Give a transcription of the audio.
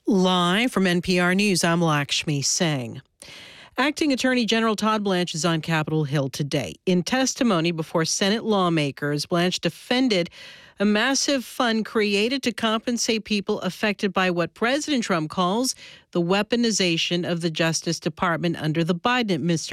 Live from NPR News, I'm Lakshmi Singh. Acting Attorney General Todd Blanche is on Capitol Hill today. In testimony before Senate lawmakers, Blanche defended a massive fund created to compensate people affected by what President Trump calls the weaponization of the Justice Department under the Biden administration.